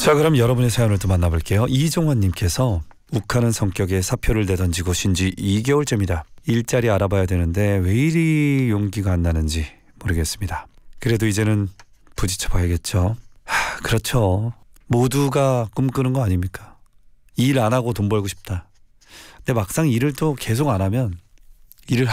자, 그럼 여러분의 사연을 또 만나볼게요. 이종환님께서 욱하는 성격에 사표를 내던지고 쉰 지 2개월째입니다. 일자리 알아봐야 되는데 왜 이리 용기가 안 나는지 모르겠습니다. 그래도 이제는 부딪혀 봐야겠죠. 그렇죠. 모두가 꿈꾸는 거 아닙니까? 일 안 하고 돈 벌고 싶다. 근데 막상 일을 또 계속 안 하면 일을